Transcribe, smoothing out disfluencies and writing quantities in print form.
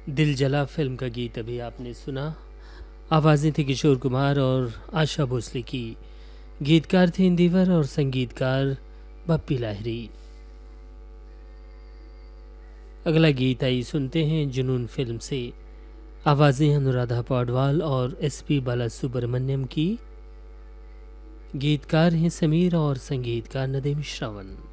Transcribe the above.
दिल जला फिल्म का गीत अभी आपने सुना। आवाज़ें थी किशोर कुमार और आशा भोसले की। गीतकार थे इंदिवर और संगीतकार बप्पी लाहिरी। अगला गीत आई सुनते हैं जुनून फिल्म से। आवाज़ें अनुराधा पौडवाल और एसपी बालासुब्रमण्यम की। गीतकार हैं समीर और संगीतकार नदीम श्रवण।